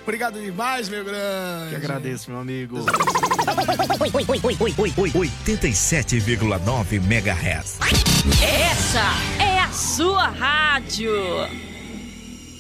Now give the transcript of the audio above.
Obrigado demais, meu grande. Que agradeço, meu amigo. 87,9 MHz. Essa é a sua rádio.